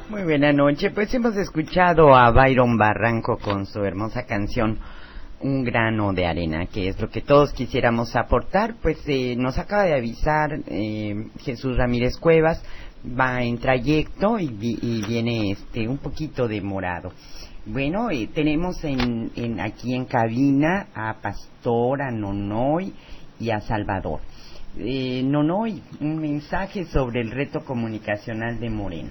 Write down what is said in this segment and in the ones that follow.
Muy buena noche. Pues hemos escuchado a Byron Barranco con su hermosa canción Un grano de arena, que es lo que todos quisiéramos aportar. Pues nos acaba de avisar Jesús Ramírez Cuevas, va en trayecto y viene un poquito demorado. Bueno, tenemos aquí en cabina a Pastor, a Nonoy y a Salvador. Nonoy, un mensaje sobre el reto comunicacional de Morena.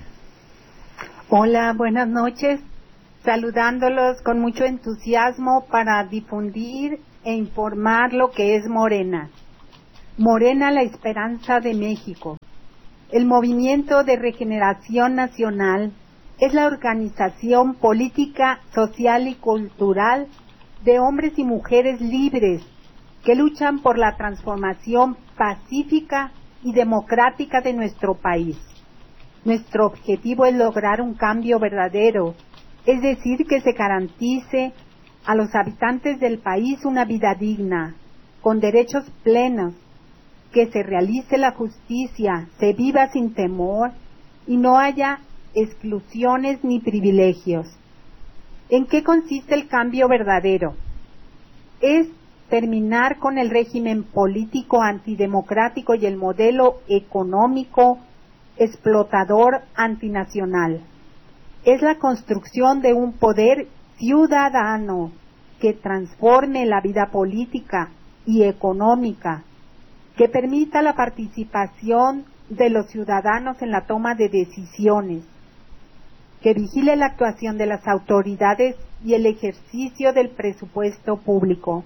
Hola, buenas noches. Saludándolos con mucho entusiasmo para difundir e informar lo que es Morena. Morena, la esperanza de México. El Movimiento de Regeneración Nacional es la organización política, social y cultural de hombres y mujeres libres que luchan por la transformación pacífica y democrática de nuestro país. Nuestro objetivo es lograr un cambio verdadero, es decir, que se garantice a los habitantes del país una vida digna, con derechos plenos, que se realice la justicia, se viva sin temor y no haya exclusiones ni privilegios. ¿En qué consiste el cambio verdadero? Es terminar con el régimen político antidemocrático y el modelo económico explotador antinacional. Es la construcción de un poder ciudadano que transforme la vida política y económica, que permita la participación de los ciudadanos en la toma de decisiones, que vigile la actuación de las autoridades y el ejercicio del presupuesto público.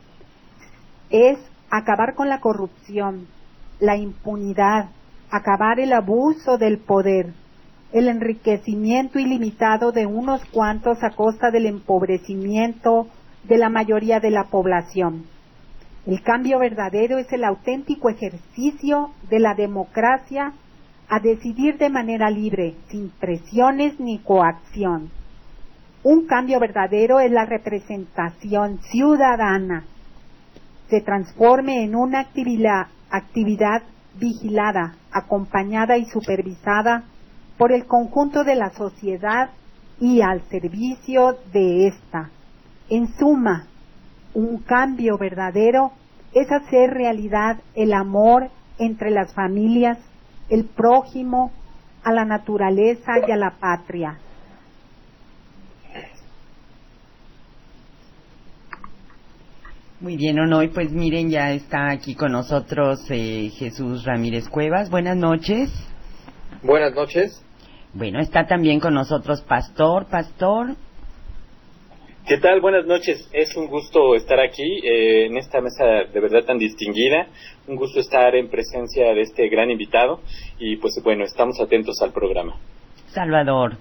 Es acabar con la corrupción, la impunidad, acabar el abuso del poder, el enriquecimiento ilimitado de unos cuantos a costa del empobrecimiento de la mayoría de la población. El cambio verdadero es el auténtico ejercicio de la democracia a decidir de manera libre, sin presiones ni coacción. Un cambio verdadero es la representación ciudadana, se transforme en una actividad vigilada, acompañada y supervisada por el conjunto de la sociedad y al servicio de ésta. En suma, un cambio verdadero es hacer realidad el amor entre las familias, el prójimo, a la naturaleza y a la patria. Muy bien, Nonoy, pues miren, ya está aquí con nosotros Jesús Ramírez Cuevas. Buenas noches. Buenas noches. Bueno, está también con nosotros Pastor. Pastor. ¿Qué tal? Buenas noches. Es un gusto estar aquí en esta mesa de verdad tan distinguida. Un gusto estar en presencia de este gran invitado y pues bueno, estamos atentos al programa. Salvador.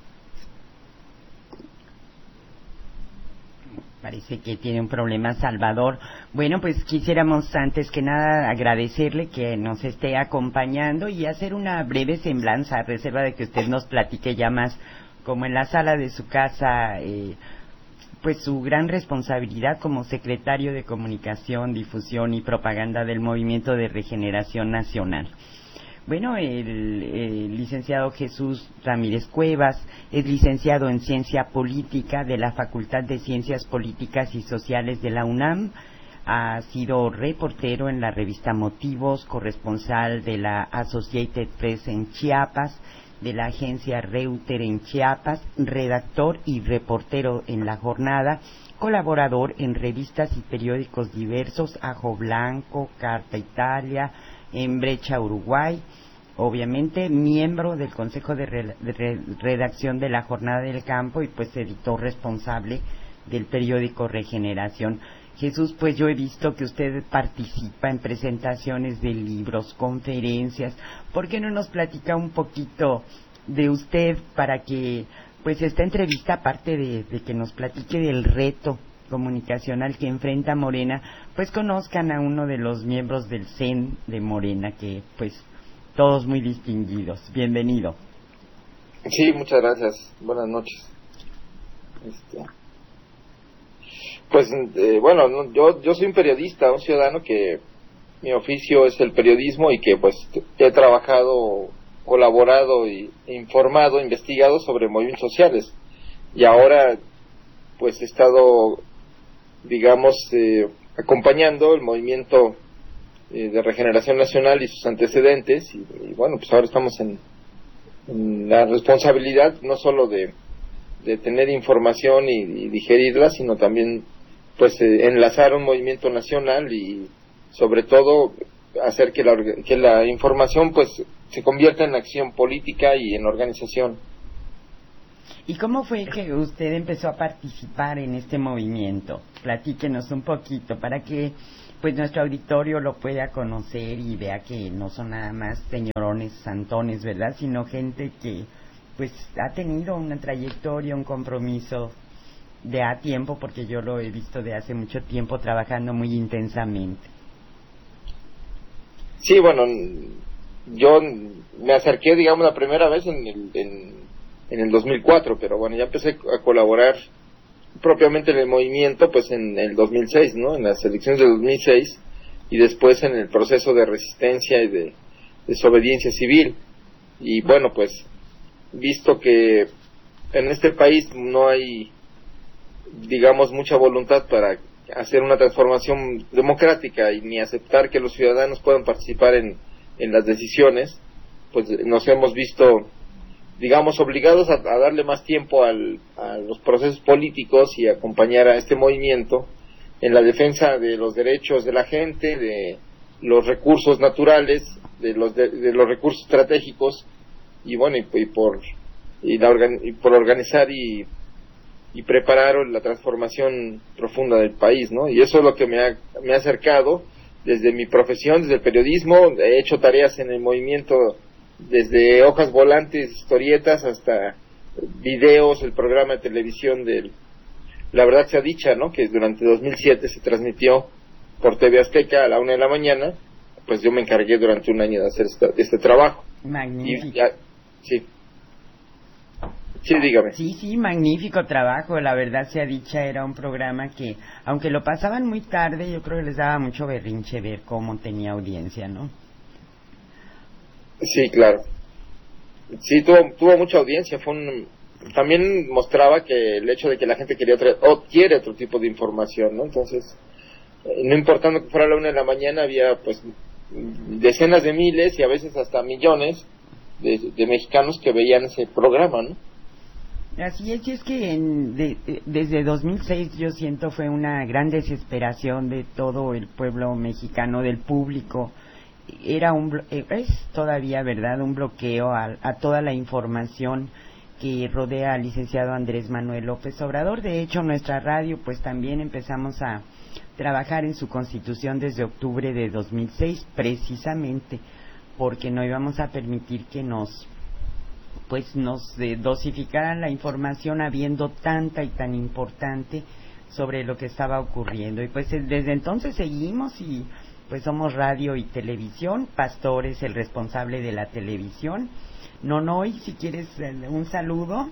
Parece que tiene un problema Salvador. Bueno, pues quisiéramos antes que nada agradecerle que nos esté acompañando y hacer una breve semblanza, a reserva de que usted nos platique ya más, como en la sala de su casa, pues su gran responsabilidad como secretario de Comunicación, Difusión y Propaganda del Movimiento de Regeneración Nacional. Bueno, el licenciado Jesús Ramírez Cuevas es licenciado en Ciencia Política de la Facultad de Ciencias Políticas y Sociales de la UNAM. Ha sido reportero en la revista Motivos, corresponsal de la Associated Press en Chiapas, de la agencia Reuter en Chiapas, redactor y reportero en La Jornada, colaborador en revistas y periódicos diversos, Ajo Blanco, Carta Italia, en Brecha Uruguay, obviamente miembro del Consejo de Redacción de La Jornada del Campo y pues editor responsable del periódico Regeneración. Jesús, pues yo he visto que usted participa en presentaciones de libros, conferencias. ¿Por qué no nos platica un poquito de usted para que pues esta entrevista, aparte de que nos platique del reto comunicacional que enfrenta Morena, pues conozcan a uno de los miembros del CEN de Morena, que pues todos muy distinguidos? Bienvenido. Sí, muchas gracias. Buenas noches. Pues bueno, yo soy un periodista, un ciudadano que mi oficio es el periodismo y que pues he trabajado colaborado e informado, investigado sobre movimientos sociales. Y ahora, pues he estado, digamos, acompañando el movimiento de Regeneración Nacional y sus antecedentes, y bueno, pues ahora estamos en la responsabilidad no solo de tener información y digerirla, sino también pues enlazar un movimiento nacional y sobre todo hacer que la información pues se convierta en acción política y en organización. ¿Y cómo fue que usted empezó a participar en este movimiento? Platíquenos un poquito para que pues nuestro auditorio lo pueda conocer y vea que no son nada más señorones santones, ¿verdad? Sino gente que pues ha tenido una trayectoria, un compromiso de a tiempo, porque yo lo he visto de hace mucho tiempo trabajando muy intensamente. Sí, bueno, yo me acerqué, digamos, la primera vez en el 2004, pero bueno, ya empecé a colaborar propiamente en el movimiento pues en el 2006, ¿no? En las elecciones de 2006 y después en el proceso de resistencia y de desobediencia civil. Y bueno, pues visto que en este país no hay, digamos, mucha voluntad para hacer una transformación democrática y ni aceptar que los ciudadanos puedan participar en las decisiones, pues nos hemos visto, digamos, obligados a darle más tiempo a los procesos políticos y acompañar a este movimiento en la defensa de los derechos de la gente, de los recursos naturales, de los recursos estratégicos, y bueno, y por organizar y preparar la transformación profunda del país, ¿no? Y eso es lo que me ha acercado desde mi profesión, desde el periodismo. He hecho tareas en el movimiento desde hojas volantes, historietas, hasta videos, el programa de televisión de La Verdad Sea Dicha, ¿no? Que durante 2007 se transmitió por TV Azteca a la 1 de la mañana. Pues yo me encargué durante un año de hacer este trabajo. Magnífico. Sí. Sí, dígame. Sí, magnífico trabajo. La Verdad Sea Dicha era un programa que, aunque lo pasaban muy tarde, yo creo que les daba mucho berrinche ver cómo tenía audiencia, ¿no? Sí, claro. Sí, tuvo mucha audiencia. También mostraba que el hecho de que la gente quiere otro tipo de información, ¿no? Entonces, no importando que fuera a la 1 de la mañana, había pues decenas de miles y a veces hasta millones de mexicanos que veían ese programa, ¿no? Así es, y es que desde 2006 yo siento fue una gran desesperación de todo el pueblo mexicano, del público. Es todavía, ¿verdad?, un bloqueo a toda la información que rodea al licenciado Andrés Manuel López Obrador. De hecho, nuestra radio pues también empezamos a trabajar en su constitución desde octubre de 2006, precisamente porque no íbamos a permitir que nos dosificaran la información habiendo tanta y tan importante sobre lo que estaba ocurriendo. Y pues desde entonces seguimos y pues somos radio y televisión. Pastor es el responsable de la televisión. Nonoy, si quieres un saludo.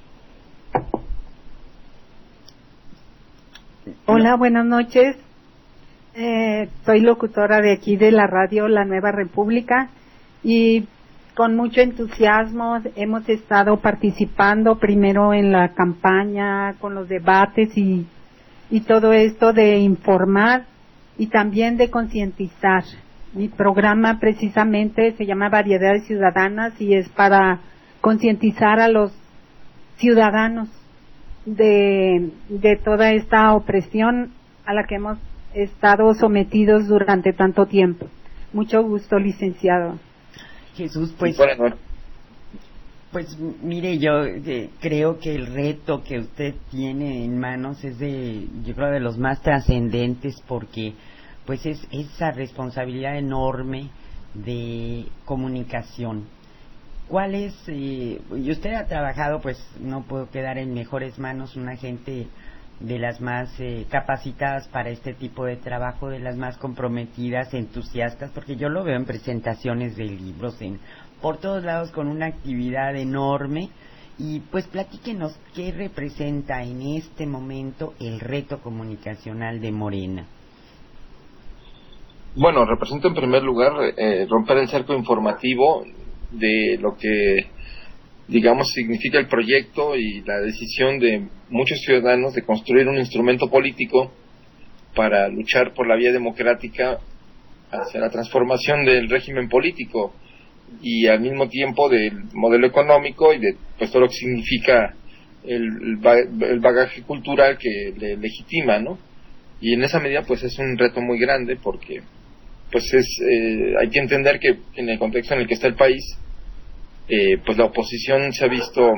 Hola, buenas noches. Soy locutora de aquí de la radio La Nueva República y con mucho entusiasmo hemos estado participando primero en la campaña, con los debates y todo esto de informar y también de concientizar. Mi programa precisamente se llama Variedades Ciudadanas y es para concientizar a los ciudadanos de toda esta opresión a la que hemos estado sometidos durante tanto tiempo. Mucho gusto, licenciado. Jesús, pues mire, yo creo que el reto que usted tiene en manos es yo creo, de los más trascendentes, porque pues es esa responsabilidad enorme de comunicación. ¿Cuál es, y usted ha trabajado, pues no puedo quedar en mejores manos, una gente de las más capacitadas para este tipo de trabajo, de las más comprometidas, entusiastas, porque yo lo veo en presentaciones de libros, por todos lados, con una actividad enorme. Y pues platíquenos qué representa en este momento el reto comunicacional de Morena. Bueno, representa en primer lugar romper el cerco informativo de lo que, digamos, significa el proyecto y la decisión de muchos ciudadanos de construir un instrumento político para luchar por la vía democrática hacia la transformación del régimen político y al mismo tiempo del modelo económico y de pues todo lo que significa el bagaje cultural que le legitima, ¿no? Y en esa medida pues es un reto muy grande porque pues hay que entender que en el contexto en el que está el país pues la oposición se ha visto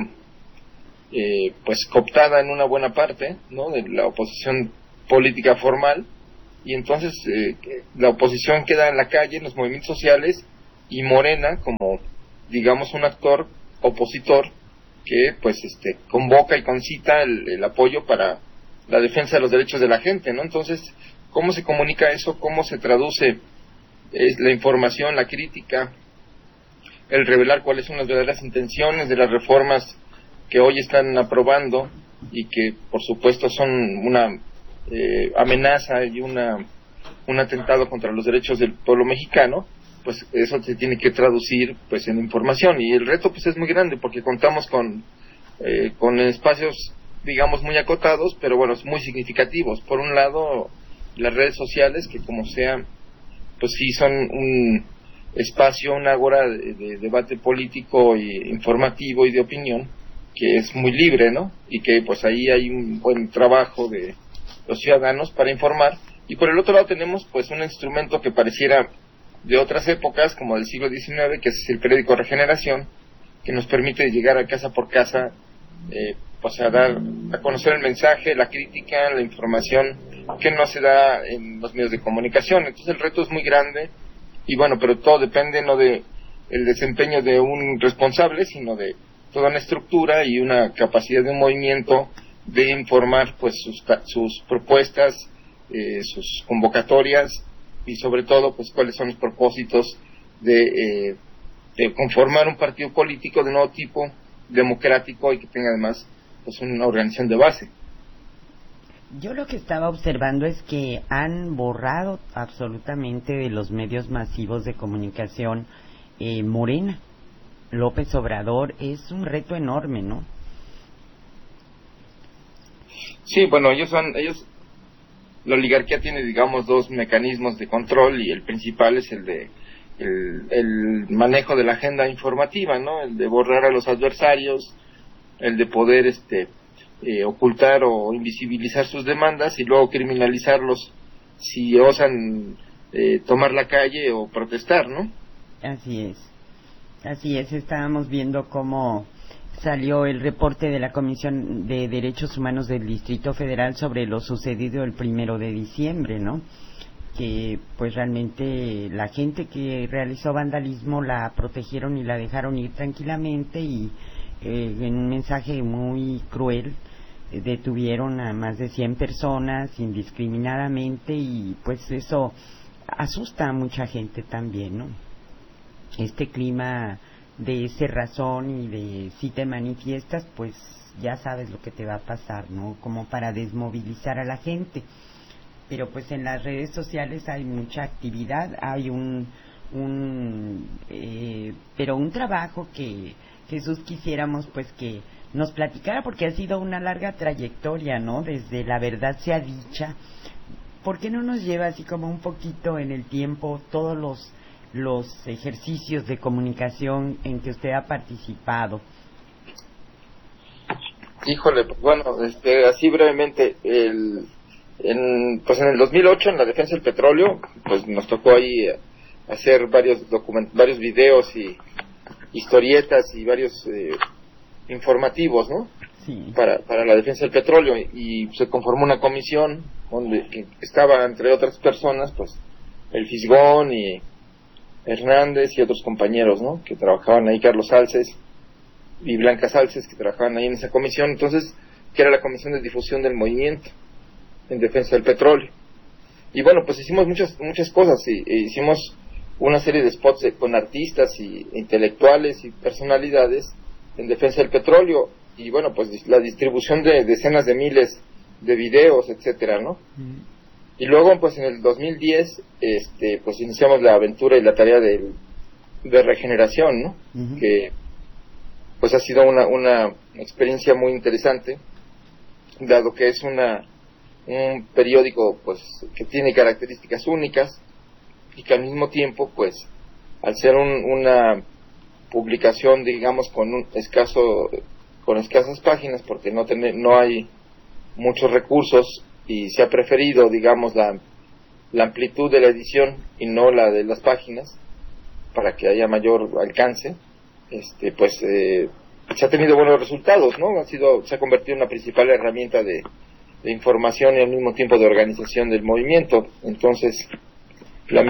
pues cooptada en una buena parte, ¿no? De la oposición política formal, y entonces la oposición queda en la calle, en los movimientos sociales, y Morena como, digamos, un actor opositor que pues convoca y concita el apoyo para la defensa de los derechos de la gente, ¿no? Entonces, ¿cómo se comunica eso? ¿Cómo se traduce la información, la crítica, el revelar cuáles son las verdaderas intenciones de las reformas que hoy están aprobando y que por supuesto son una amenaza y un atentado contra los derechos del pueblo mexicano? Pues eso se tiene que traducir pues en información, y el reto pues es muy grande porque contamos con espacios, digamos, muy acotados, pero bueno, muy significativos. Por un lado, las redes sociales, que como sea, pues sí son un espacio, una ágora de debate político y informativo y de opinión que es muy libre, ¿no? Y que pues ahí hay un buen trabajo de los ciudadanos para informar. Y por el otro lado tenemos pues un instrumento que pareciera de otras épocas, como del siglo XIX, que es el periódico Regeneración, que nos permite llegar a casa por casa, pues a conocer el mensaje, la crítica, la información que no se da en los medios de comunicación. Entonces el reto es muy grande, y bueno, pero todo depende no de el desempeño de un responsable, sino de toda una estructura y una capacidad de un movimiento de informar pues sus propuestas, sus convocatorias, y sobre todo pues cuáles son los propósitos de conformar un partido político de nuevo tipo, democrático, y que tenga además pues una organización de base. Yo lo que estaba observando es que han borrado absolutamente de los medios masivos de comunicación Morena. López Obrador es un reto enorme, ¿no? Sí, bueno, la oligarquía tiene, digamos, dos mecanismos de control, y el principal es el manejo de la agenda informativa, ¿no? El de borrar a los adversarios, el de poder ocultar o invisibilizar sus demandas y luego criminalizarlos si osan tomar la calle o protestar, ¿no? Así es, estábamos viendo cómo salió el reporte de la Comisión de Derechos Humanos del Distrito Federal sobre lo sucedido el 1 de diciembre, ¿no? Que pues realmente la gente que realizó vandalismo la protegieron y la dejaron ir tranquilamente, y en un mensaje muy cruel detuvieron a más de 100 personas indiscriminadamente, y pues eso asusta a mucha gente también, ¿no? Este clima de cerrazón y de si te manifiestas, pues ya sabes lo que te va a pasar, ¿no? Como para desmovilizar a la gente. Pero pues en las redes sociales hay mucha actividad, hay pero un trabajo que Jesús quisiéramos pues que nos platicara, porque ha sido una larga trayectoria, ¿no? Desde La Verdad Sea Dicha. ¿Por qué no nos lleva así como un poquito en el tiempo todos los ejercicios de comunicación en que usted ha participado? Híjole, bueno, así brevemente, pues en el 2008, en la defensa del petróleo, pues nos tocó ahí hacer varios videos y historietas y varios informativos, ¿no? Sí. Para la defensa del petróleo, y se conformó una comisión donde estaba, entre otras personas, pues el Fisgón y Hernández y otros compañeros, ¿no? Que trabajaban ahí, Carlos Salces y Blanca Salces, que trabajaban ahí en esa comisión, entonces, que era la Comisión de Difusión del Movimiento en Defensa del Petróleo. Y bueno, pues hicimos muchas cosas, hicimos una serie de spots con artistas y intelectuales y personalidades en defensa del petróleo, y bueno, pues la distribución de decenas de miles de videos, etcétera, ¿no? Y luego, pues en el 2010, pues iniciamos la aventura y la tarea del de regeneración, ¿no? Uh-huh. Que pues ha sido una experiencia muy interesante, dado que es un periódico pues que tiene características únicas y que al mismo tiempo pues al ser una publicación digamos con escasas páginas, porque no hay muchos recursos y se ha preferido digamos la amplitud de la edición y no la de las páginas para que haya mayor alcance, pues se ha tenido buenos resultados, ¿no? Se ha convertido en la principal herramienta de información y al mismo tiempo de organización del movimiento. Entonces el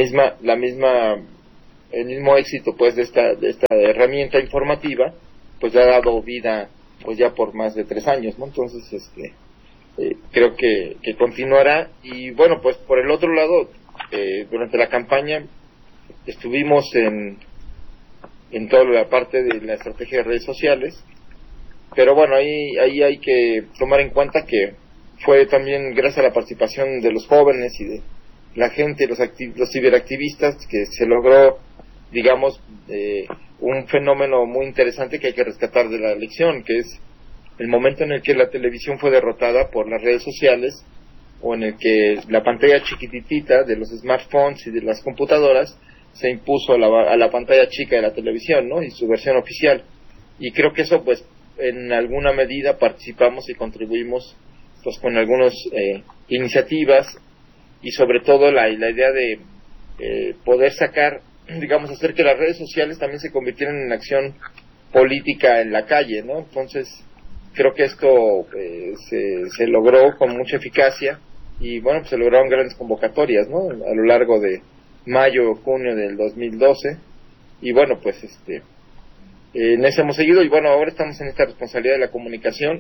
mismo éxito pues de esta herramienta informativa pues le ha dado vida pues ya por más de 3 años, ¿no? Entonces creo que continuará. Y bueno, pues por el otro lado, durante la campaña estuvimos en toda la parte de la estrategia de redes sociales, pero bueno, ahí hay que tomar en cuenta que fue también gracias a la participación de los jóvenes y de la gente, los ciberactivistas, que se logró, digamos, un fenómeno muy interesante que hay que rescatar de la elección, que es el momento en el que la televisión fue derrotada por las redes sociales, o en el que la pantalla chiquitita de los smartphones y de las computadoras se impuso a la pantalla chica de la televisión, ¿no? Y su versión oficial. Y creo que eso, pues, en alguna medida participamos y contribuimos, pues, con algunas iniciativas, y sobre todo la idea de poder sacar, digamos, hacer que las redes sociales también se convirtieran en acción política en la calle, ¿no? Entonces, creo que esto se logró con mucha eficacia, y bueno, pues se lograron grandes convocatorias, ¿no? A lo largo de mayo, junio del 2012, y bueno, pues en ese hemos seguido, y bueno, ahora estamos en esta responsabilidad de la comunicación,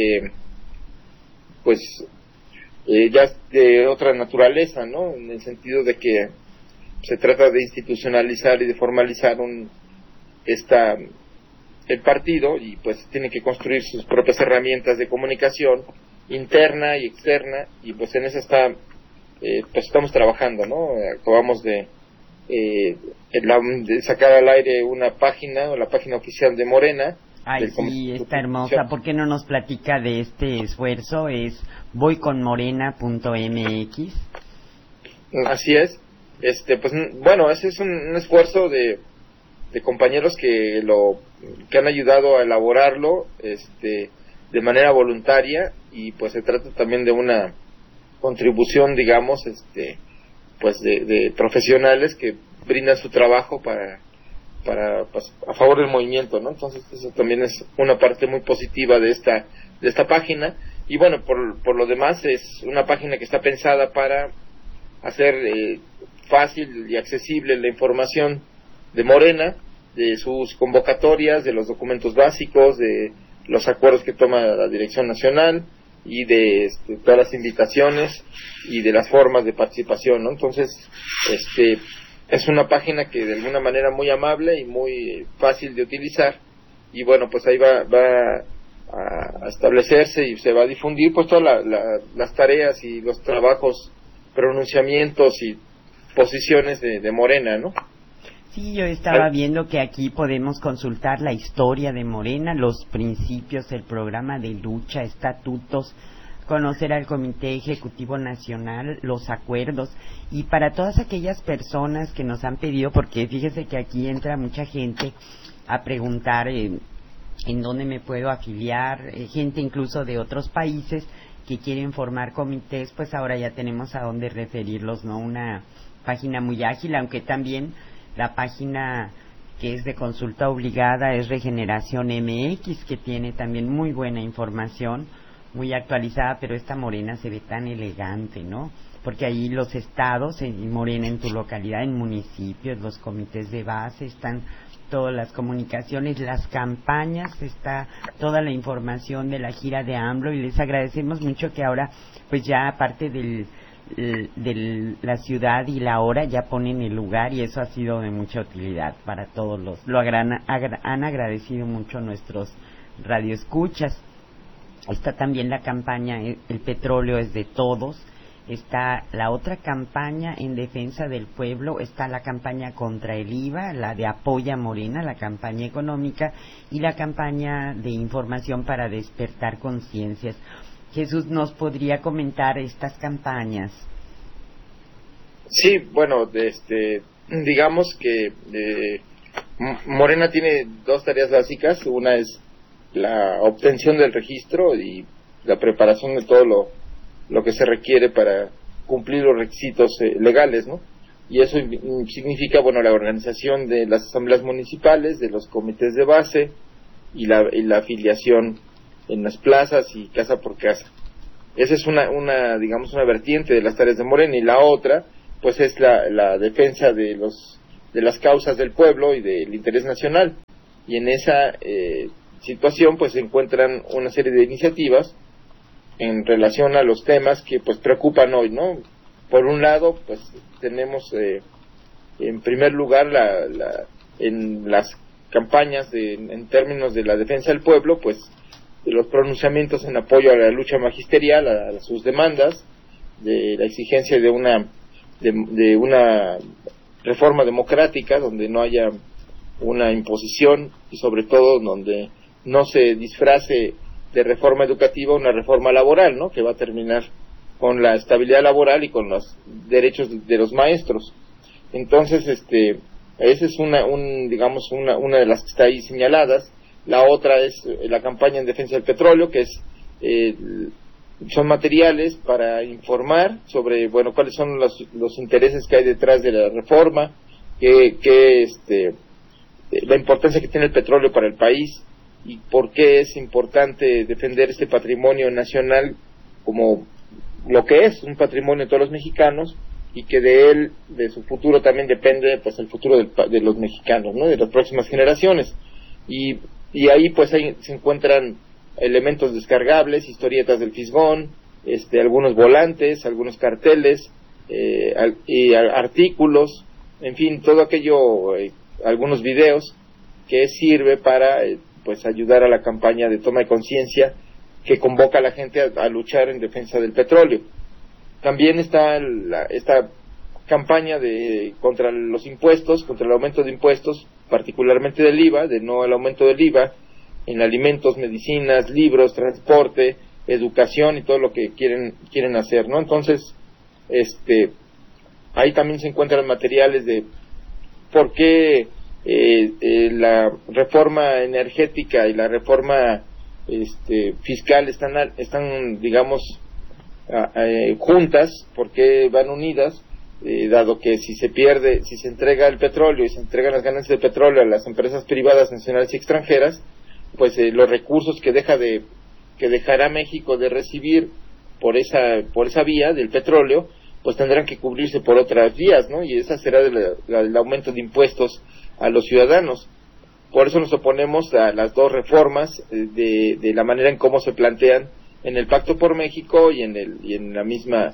pues ya de otra naturaleza, ¿no? En el sentido de que se trata de institucionalizar y de formalizar el partido, y pues tiene que construir sus propias herramientas de comunicación interna y externa, y pues en eso pues estamos trabajando, ¿no? Acabamos de sacar al aire una página, o la página oficial de Morena. Ay, sí, está hermosa. ¿Por qué no nos platica de este esfuerzo? Es voyconmorena.mx. Así es. Pues bueno, ese es un esfuerzo de compañeros que han ayudado a elaborarlo de manera voluntaria, y pues se trata también de una contribución, digamos, pues de profesionales que brindan su trabajo para pues, a favor del movimiento, ¿no? Entonces eso también es una parte muy positiva de esta página. Y bueno, por lo demás es una página que está pensada para hacer fácil y accesible la información de Morena, de sus convocatorias, de los documentos básicos, de los acuerdos que toma la Dirección Nacional, y de todas las invitaciones y de las formas de participación, ¿no? Entonces, es una página que de alguna manera muy amable y muy fácil de utilizar, y bueno, pues ahí va a establecerse y se va a difundir pues todas las tareas y los trabajos, pronunciamientos y posiciones de Morena, ¿no? Sí, yo estaba viendo que aquí podemos consultar la historia de Morena, los principios, el programa de lucha, estatutos, conocer al Comité Ejecutivo Nacional, los acuerdos, y para todas aquellas personas que nos han pedido, porque fíjese que aquí entra mucha gente a preguntar en dónde me puedo afiliar, gente incluso de otros países que quieren formar comités, pues ahora ya tenemos a dónde referirlos, ¿no? Una página muy ágil, aunque también la página que es de consulta obligada es Regeneración MX, que tiene también muy buena información, muy actualizada, pero esta Morena se ve tan elegante, ¿no? Porque ahí los estados, Morena en tu localidad, en municipios, los comités de base, están todas las comunicaciones, las campañas, está toda la información de la gira de AMLO, y les agradecemos mucho que ahora, pues ya aparte de la ciudad y la hora, ya ponen el lugar, y eso ha sido de mucha utilidad para todos han agradecido mucho nuestros radioescuchas. Está también la campaña El petróleo es de todos, está la otra campaña en defensa del pueblo, está la campaña contra el IVA, la de Apoya Morena, la campaña económica, y la campaña de información para despertar conciencias. Jesús, ¿nos podría comentar estas campañas? Sí, bueno, digamos que Morena tiene dos tareas básicas. Una es la obtención del registro y la preparación de todo lo que se requiere para cumplir los requisitos legales, ¿no? Y eso significa, bueno, la organización de las asambleas municipales, de los comités de base y la afiliación en las plazas y casa por casa. Esa es digamos, una vertiente de las tareas de Morena. Y la otra, pues, es la defensa de las causas del pueblo y del interés nacional. Y en esa situación, pues, se encuentran una serie de iniciativas en relación a los temas que, pues, preocupan hoy, ¿no? Por un lado, pues, tenemos en primer lugar en las campañas en términos de la defensa del pueblo, pues, los pronunciamientos en apoyo a la lucha magisterial, a sus demandas, de la exigencia de una reforma democrática donde no haya una imposición y sobre todo donde no se disfrace de reforma educativa una reforma laboral, ¿no? Que va a terminar con la estabilidad laboral y con los derechos de los maestros. Entonces, esa es una de las que está ahí señaladas. La otra es la campaña en defensa del petróleo, que son materiales para informar sobre, bueno, cuáles son los intereses que hay detrás de la reforma, la importancia que tiene el petróleo para el país y por qué es importante defender este patrimonio nacional como lo que es un patrimonio de todos los mexicanos, y que de su futuro también depende, pues, el futuro de los mexicanos, ¿no? De las próximas generaciones. Y ahí, pues, se encuentran elementos descargables, historietas del Fisgón, algunos volantes, algunos carteles, y artículos, en fin, todo aquello, algunos videos que sirve para, pues, ayudar a la campaña de toma de conciencia que convoca a la gente a luchar en defensa del petróleo. También está esta campaña contra los impuestos, contra el aumento de impuestos, particularmente del IVA, de no al aumento del IVA en alimentos, medicinas, libros, transporte, educación y todo lo que quieren hacer, ¿no? Entonces, ahí también se encuentran materiales de por qué la reforma energética y la reforma fiscal están digamos juntas, por qué van unidas, dado que si se entrega el petróleo y se entregan las ganancias del petróleo a las empresas privadas nacionales y extranjeras, pues los recursos que dejará México de recibir por esa vía del petróleo, pues tendrán que cubrirse por otras vías, ¿no? Y esa será el aumento de impuestos a los ciudadanos. Por eso nos oponemos a las dos reformas de la manera en cómo se plantean en el Pacto por México y en la misma,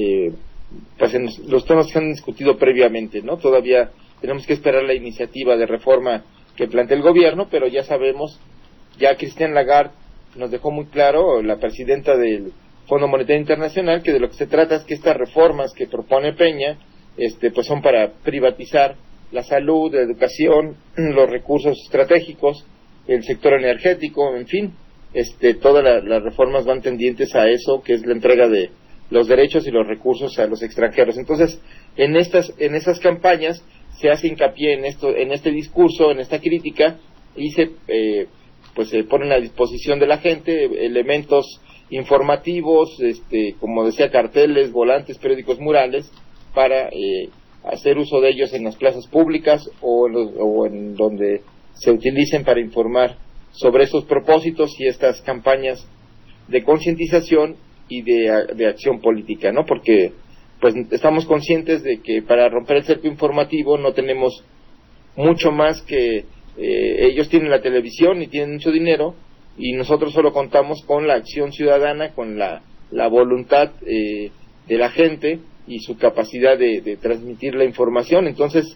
pues en los temas que se han discutido previamente, ¿no? Todavía tenemos que esperar la iniciativa de reforma que plantea el gobierno, pero ya sabemos, ya Christine Lagarde nos dejó muy claro, la presidenta del Fondo Monetario Internacional, que de lo que se trata es que estas reformas que propone Peña, pues son para privatizar la salud, la educación, los recursos estratégicos, el sector energético, en fin, todas las reformas van tendientes a eso, que es la entrega de los derechos y los recursos a los extranjeros. Entonces, en esas campañas se hace hincapié en este discurso, en esta crítica, y se ponen a disposición de la gente elementos informativos, como decía, carteles, volantes, periódicos, murales, para hacer uso de ellos en las plazas públicas o en donde se utilicen para informar sobre esos propósitos y estas campañas de concientización y de acción política, ¿no? Porque, pues, estamos conscientes de que para romper el cerco informativo no tenemos mucho más que ellos tienen la televisión y tienen mucho dinero, y nosotros solo contamos con la acción ciudadana, con la voluntad de la gente y su capacidad de transmitir la información. Entonces,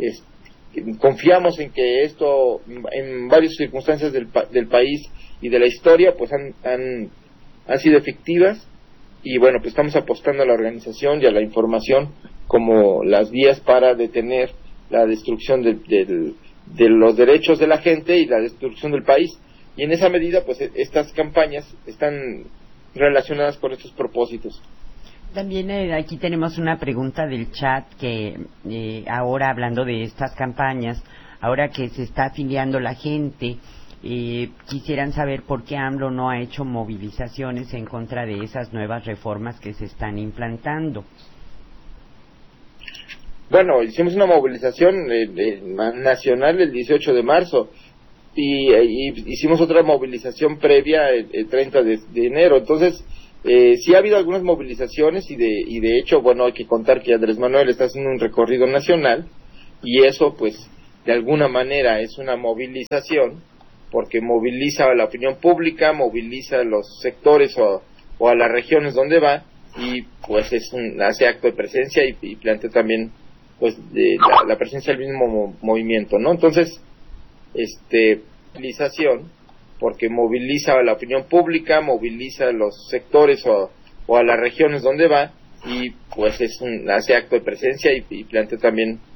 confiamos en que esto, en varias circunstancias del país y de la historia, pues han sido efectivas, y bueno, pues estamos apostando a la organización y a la información como las vías para detener la destrucción de los derechos de la gente y la destrucción del país. Y en esa medida, pues estas campañas están relacionadas con estos propósitos. También aquí tenemos una pregunta del chat que ahora hablando de estas campañas, ahora que se está afiliando la gente, quisieran saber por qué AMLO no ha hecho movilizaciones en contra de esas nuevas reformas que se están implantando. Bueno, hicimos una movilización nacional el 18 de marzo y hicimos otra movilización previa el 30 de enero. Entonces, sí ha habido algunas movilizaciones y de hecho, bueno, hay que contar que Andrés Manuel está haciendo un recorrido nacional y eso, pues, de alguna manera es una movilización porque moviliza a la opinión pública, moviliza a los sectores o a las regiones donde va y, pues, hace acto de presencia y plantea también, pues, de la presencia del mismo movimiento, ¿no? Entonces, movilización porque moviliza a la opinión pública, moviliza a los sectores o a las regiones donde va y pues hace acto de presencia y plantea también